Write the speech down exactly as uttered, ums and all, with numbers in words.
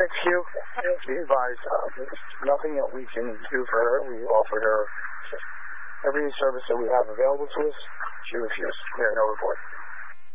It's Hugh. Be advised, uh, there's nothing that we can do for her. We offered her every service that we have available to us. She refused. We have no report.